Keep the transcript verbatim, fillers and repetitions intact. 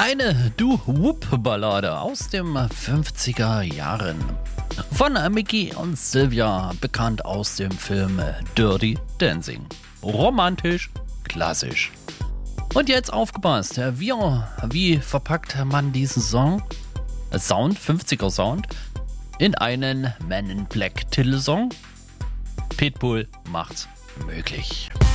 Eine Do-Whoop-Ballade aus den fünfziger Jahren. Von Mickey und Sylvia, bekannt aus dem Film Dirty Dancing. Romantisch, klassisch. Und jetzt aufgepasst, wie, wie verpackt man diesen Song, Sound, fünfziger Sound, in einen Men in Black Titelsong? Pitbull macht's möglich.